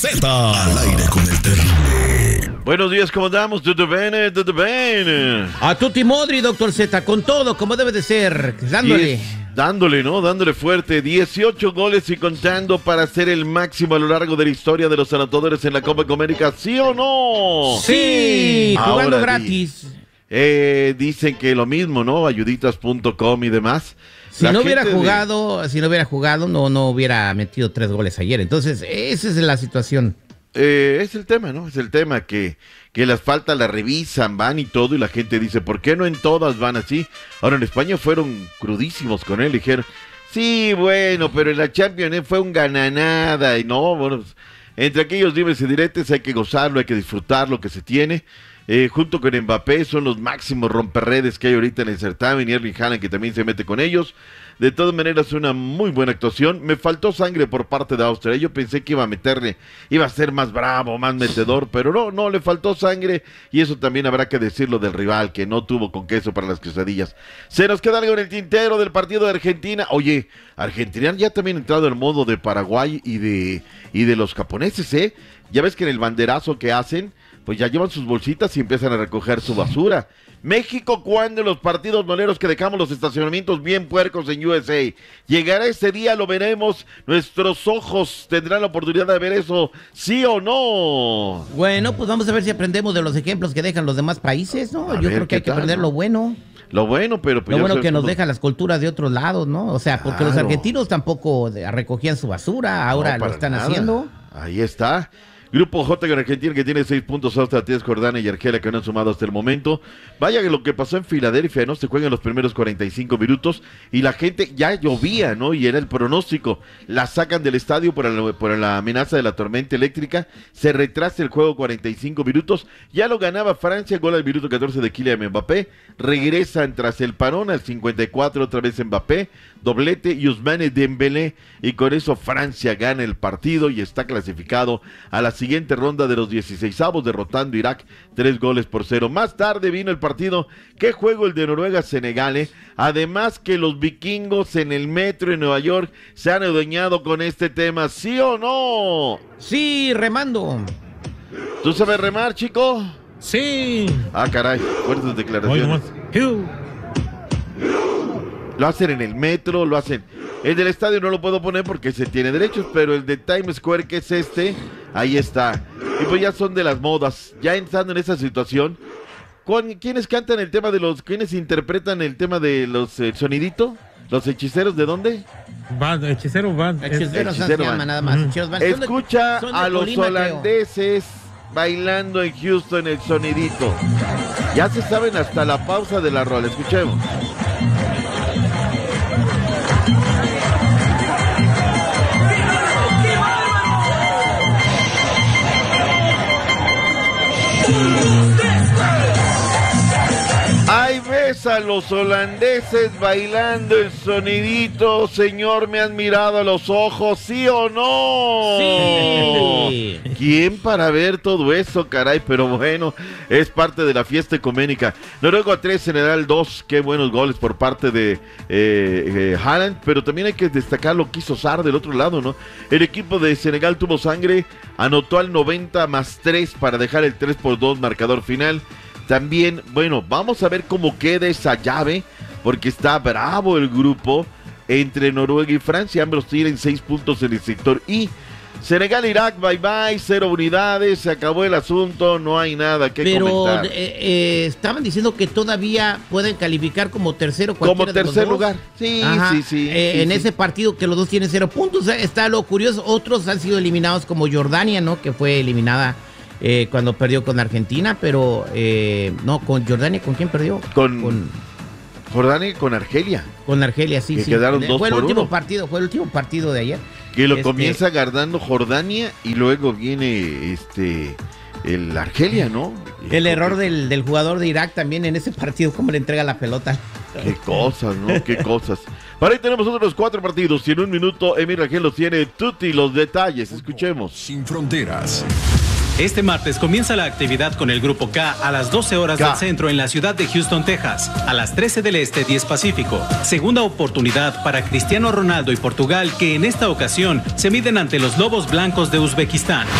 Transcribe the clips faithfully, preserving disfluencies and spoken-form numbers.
Z. Al aire con el terrible. Buenos días, ¿cómo andamos? ¿Todo bien? ¿Todo bien? A tutti modri, doctor Z, con todo, como debe de ser, dándole. Yes, dándole, ¿no? Dándole fuerte. dieciocho goles y contando para ser el máximo a lo largo de la historia de los anotadores en la Copa América, ¿sí o no? Sí, jugando Ahora gratis. Di, eh, dicen que lo mismo, ¿no? Ayuditas punto com y demás. Si La no hubiera gente jugado, de... si no hubiera jugado, no, no hubiera metido tres goles ayer. Entonces, esa es la situación. Eh, es el tema, ¿no? Es el tema que, que las faltas las revisan, van y todo, y la gente dice, ¿por qué no en todas van así? Ahora en España fueron crudísimos con él, dijeron, sí, bueno, pero en la Champions fue un gananada, y no, bueno, entre aquellos dimes y diretes hay que gozarlo, hay que disfrutar lo que se tiene. Eh, junto con Mbappé son los máximos romperredes que hay ahorita en el certamen, y Erling Haaland que también se mete con ellos. De todas maneras, una muy buena actuación. Me faltó sangre por parte de Austria. Yo pensé que iba a meterle, iba a ser más bravo, más metedor, pero no, no, le faltó sangre, y eso también habrá que decirlo del rival, que no tuvo con queso para las quesadillas. Se nos queda algo en el tintero del partido de Argentina. Oye, Argentina ya también ha entrado en modo de Paraguay y de, y de los japoneses, ¿eh? Ya ves que en el banderazo que hacen, pues ya llevan sus bolsitas y empiezan a recoger su basura. México, ¿cuándo en los partidos moleros que dejamos los estacionamientos bien puercos en U S A? ¿Llegará ese día? Lo veremos. Nuestros ojos tendrán la oportunidad de ver eso, ¿sí o no? Bueno, pues vamos a ver si aprendemos de los ejemplos que dejan los demás países, ¿no? A Yo ver, creo que hay que tal, aprender ¿no? lo bueno. Lo bueno, pero... Pues Lo bueno sé, que nos no... dejan las culturas de otros lados, ¿no? O sea, porque claro. los argentinos tampoco recogían su basura, ahora No, lo están nada. haciendo. Ahí está. Grupo J con Argentina, que tiene seis puntos, Austria, Ties, Jordania y Argelia, que no han sumado hasta el momento. Vaya que lo que pasó en Filadelfia, ¿no? Se juegan los primeros cuarenta y cinco minutos y la gente ya llovía, ¿no? Y era el pronóstico. La sacan del estadio por la, por la amenaza de la tormenta eléctrica. Se retrasa el juego cuarenta y cinco minutos. Ya lo ganaba Francia, gol al minuto catorce de Kylian Mbappé. Regresan tras el parón al cincuenta y cuatro, otra vez Mbappé. Doblete y Ousmane Dembélé, y con eso Francia gana el partido y está clasificado a la siguiente ronda de los dieciseisavos, derrotando a Irak tres goles por cero. Más tarde vino el partido. ¿Qué juego el de Noruega-Senegal? Eh? Además que los vikingos en el metro en Nueva York se han adueñado con este tema, ¿sí o no? Sí, remando. ¿Tú sabes remar, chico? Sí. Ah, caray, fuertes declaraciones. Lo hacen en el metro, lo hacen. El del estadio no lo puedo poner porque se tiene derechos, pero el de Times Square, que es este, ahí está. Y pues ya son de las modas. Ya entrando en esa situación, ¿quiénes cantan el tema de los, quiénes interpretan el tema de los eh, sonidito? ¿Los hechiceros de dónde? Van, hechicero van. Hechiceros Hechicero se van. llama nada más. Mm. Hechiceros van. Son de- Escucha son de a los Colima, creo. holandeses bailando en Houston el sonidito. Ya se saben hasta la pausa de la rola. Escuchemos. Ahí ves a los holandeses bailando el sonidito. Señor, me han mirado a los ojos, ¿sí o no? Sí. ¿Quién para ver todo eso, caray? Pero bueno, es parte de la fiesta ecuménica. Noruega tres, Senegal dos. Qué buenos goles por parte de eh, eh, Haaland. Pero también hay que destacar lo que hizo Sarr del otro lado, ¿no? El equipo de Senegal tuvo sangre, anotó al noventa más tres para dejar el tres por dos marcador final. También, bueno, vamos a ver cómo queda esa llave, porque está bravo el grupo entre Noruega y Francia. Ambos tienen seis puntos en el sector I. Senegal, Irak, bye bye, cero unidades, se acabó el asunto, no hay nada que Pero comentar. eh, eh, estaban diciendo que todavía pueden calificar como tercero. Como cualquiera de los tercer dos. lugar. Sí, Ajá, sí, sí. eh, sí, en sí. ese partido que los dos tienen cero puntos. O sea, está lo curioso. Otros han sido eliminados, como Jordania, ¿no? Que fue eliminada eh, cuando perdió con Argentina, pero eh, no, con Jordania, ¿con quién perdió? Con, Con, Jordania y con Argelia, con Argelia, sí, que sí. quedaron dos fue el por último uno. partido, fue el último partido de ayer. que lo Este- comienza ganando Jordania y luego viene este el Argelia, ¿no? El error del, del jugador de Irak también en ese partido, cómo le entrega la pelota. Qué cosas, ¿no? Qué cosas. Para ahí tenemos otros cuatro partidos y en un minuto Emir Rangel los tiene tutti los detalles. Escuchemos. Sin fronteras. Este martes comienza la actividad con el Grupo K a las doce horas K. del centro en la ciudad de Houston, Texas, a las trece del este, diez Pacífico. Segunda oportunidad para Cristiano Ronaldo y Portugal, que en esta ocasión se miden ante los Lobos Blancos de Uzbekistán.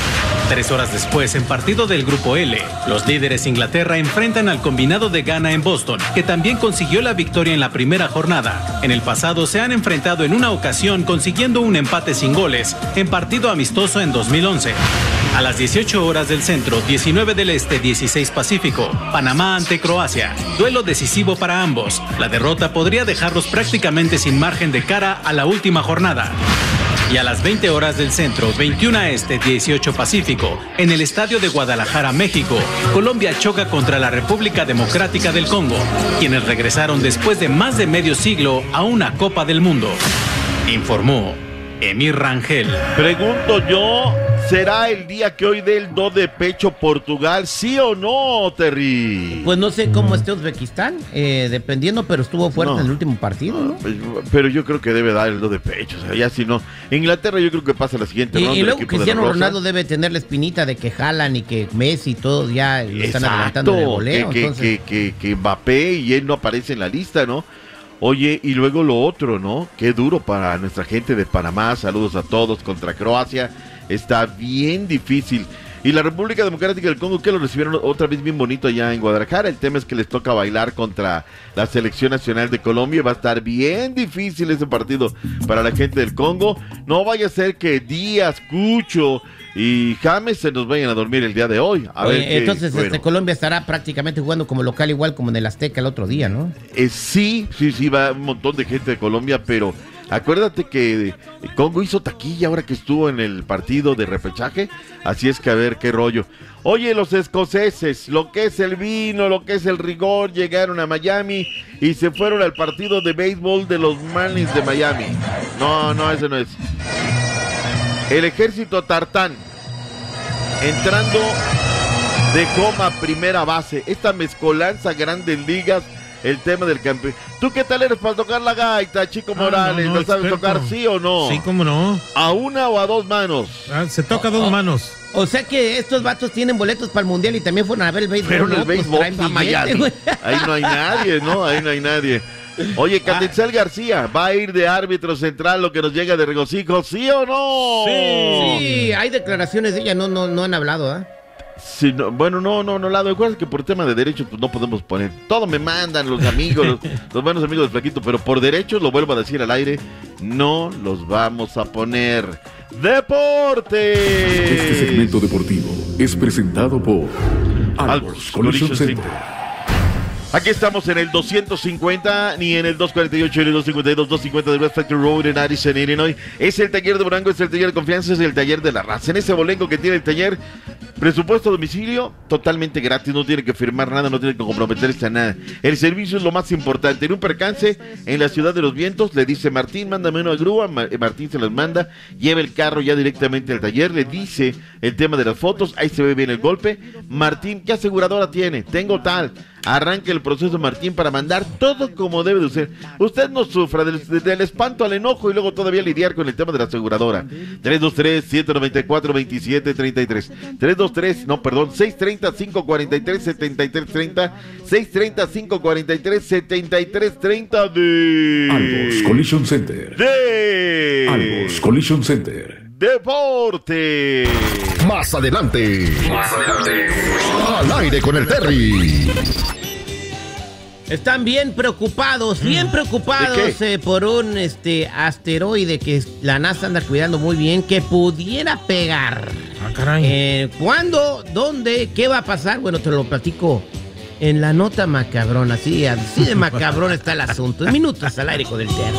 Tres horas después, en partido del Grupo L, los líderes Inglaterra enfrentan al combinado de Ghana en Boston, que también consiguió la victoria en la primera jornada. En el pasado se han enfrentado en una ocasión consiguiendo un empate sin goles en partido amistoso en dos mil once. A las dieciocho horas del centro, diecinueve del este, dieciséis Pacífico, Panamá ante Croacia. Duelo decisivo para ambos. La derrota podría dejarlos prácticamente sin margen de cara a la última jornada. Y a las veinte horas del centro, veintiuno este, dieciocho Pacífico, en el estadio de Guadalajara, México, Colombia choca contra la República Democrática del Congo, quienes regresaron después de más de medio siglo a una Copa del Mundo. Informó Emir Rangel. Pregunto yo, ¿será el día que hoy dé el do de pecho Portugal? ¿Sí o no, Terry? Pues no sé cómo esté Uzbekistán, eh, dependiendo, pero estuvo fuerte No. en el último partido, ¿no? Pero yo creo que debe dar el do de pecho. O sea, ya si no. Inglaterra yo creo que pasa la siguiente Y, ronda. y el luego equipo de Cristiano la Rosa. Ronaldo debe tener la espinita de que jalan y que Messi y todos ya lo están adelantando en el goleo. que, que, entonces... que, que, que Mbappé y él no aparece en la lista, ¿no? Oye, y luego lo otro, ¿no? Qué duro para nuestra gente de Panamá. Saludos a todos contra Croacia. Está bien difícil. Y la República Democrática del Congo, que lo recibieron otra vez bien bonito allá en Guadalajara. El tema es que les toca bailar contra la Selección Nacional de Colombia. Va a estar bien difícil ese partido para la gente del Congo. No vaya a ser que Díaz, Cucho y James se nos vayan a dormir el día de hoy. A Oye, ver qué- entonces bueno. este, Colombia estará prácticamente jugando como local, igual como en el Azteca el otro día, ¿no? Eh, sí, sí, sí, va un montón de gente de Colombia, pero acuérdate que Congo hizo taquilla ahora que estuvo en el partido de repechaje, así es que a ver qué rollo. Oye, los escoceses, lo que es el vino, lo que es el rigor, llegaron a Miami y se fueron al partido de béisbol de los Marlins de Miami. No, no, ese no es. El ejército tartán, entrando de coma primera base, esta mezcolanza Grandes Ligas, el tema del campeón. ¿Tú qué tal eres para tocar la gaita, Chico Ah, Morales? no, ¿Lo no, sabes experto. tocar sí o no? Sí, cómo no. ¿A una o a dos manos? Ah, se toca dos Oh, manos. O sea que estos vatos tienen boletos para el Mundial y también fueron a ver el béisbol. Pero en ¿no? el Pues béisbol traen a billete, Miami. güey. Ahí no hay nadie, ¿no? Ahí no hay nadie. Oye, Candizel García, ¿va a ir de árbitro central lo que nos llega de regocijo, sí o no? Sí, hay declaraciones de ella, no, no, no han hablado, ¿ah? Sí, no, bueno, no, no, no, Lado, recuerda que por tema de derechos pues no podemos poner, todo me mandan los amigos, los, los buenos amigos del Flaquito, pero por derechos, lo vuelvo a decir al aire, no los vamos a poner. ¡Deporte! Este segmento deportivo es presentado por Albus Albus Collision Collision Center. Aquí estamos en el doscientos cincuenta, ni en el doscientos cuarenta y ocho, ni en el doscientos cincuenta y dos, doscientos cincuenta de West Factory Road en Addison, Illinois. Es el taller de Durango, es el taller de confianza, es el taller de la raza. En ese bolengo que tiene el taller, presupuesto a domicilio, totalmente gratis, no tiene que firmar nada, no tiene que comprometerse a nada. El servicio es lo más importante. En un percance en la Ciudad de los Vientos, le dice Martín, mándame una grúa, Ma- Martín se las manda, lleva el carro ya directamente al taller, le dice el tema de las fotos, ahí se ve bien el golpe. Martín, ¿qué aseguradora tiene? Tengo tal. Arranque el proceso, Martín, para mandar todo como debe de ser. Usted no sufra del, del espanto al enojo y luego todavía lidiar con el tema de la aseguradora. tres dos tres, siete nueve cuatro, dos siete tres tres. tres dos tres, no, perdón, seis tres cero, cinco cuatro tres, siete tres tres cero. seis tres cero, cinco cuatro tres, siete tres tres cero de... Albus Collision Center. De... Albus Collision Center. Deporte. Más adelante. Más adelante. Al aire con el Terry. Están bien preocupados, bien preocupados ¿De qué? eh, por un este asteroide que la NASA anda cuidando muy bien, que pudiera pegar. Ah, caray. Eh, ¿Cuándo? ¿Dónde? ¿Qué va a pasar? Bueno, te lo platico en la nota macabrona. Así, así de macabrón está el asunto. En minutos al aire con el Terry.